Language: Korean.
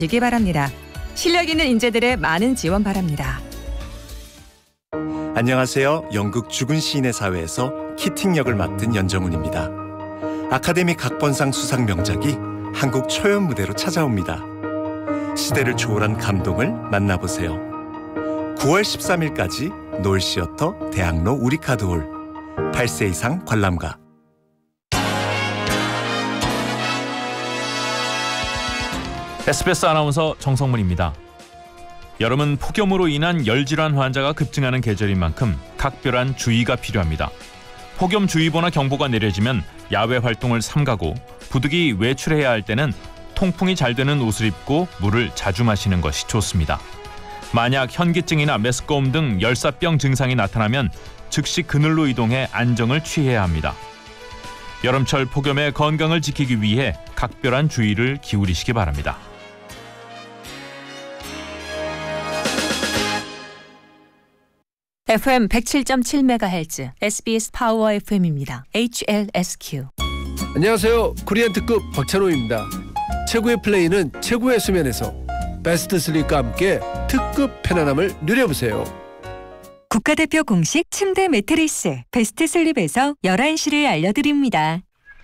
되길 바랍니다. 실력 있는 인재들의 많은 지원 바랍니다. 안녕하세요. 영국 죽은 시인의 사회에서 키팅 역을 맡은 연정훈입니다. 아카데미 각본상 수상 명작이 한국 초연 무대로 찾아옵니다. 시대를 초월한 감동을 만나보세요. 9월 13일까지 노을시어터 대학로 우리카드홀 8세 이상 관람가. SBS 아나운서 정성문입니다. 여름은 폭염으로 인한 열질환 환자가 급증하는 계절인 만큼 각별한 주의가 필요합니다. 폭염주의보나 경보가 내려지면 야외 활동을 삼가고 부득이 외출해야 할 때는 통풍이 잘 되는 옷을 입고 물을 자주 마시는 것이 좋습니다. 만약 현기증이나 메스꺼움 등 열사병 증상이 나타나면 즉시 그늘로 이동해 안정을 취해야 합니다. 여름철 폭염의 건강을 지키기 위해 각별한 주의를 기울이시기 바랍니다. FM 107.7MHz SBS 파워 FM입니다. HLSQ. 안녕하세요. 코리안 특급 박찬호입니다. 최고의 플레이는 최고의 수면에서 베스트 슬립과 함께 특급 편안함을 누려보세요. 국가대표 공식 침대 매트리스 베스트 슬립에서 11시를 알려드립니다.